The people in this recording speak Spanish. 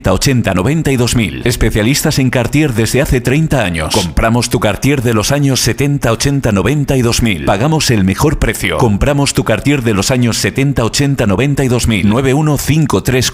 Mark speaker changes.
Speaker 1: 80, 90 y 2000. Especialistas en Cartier desde hace 30 años. Compramos tu Cartier de los años 70, 80, 90 y 2000. Pagamos el mejor precio. Compramos tu Cartier de los años 70, 80, 90 y 2000. 9153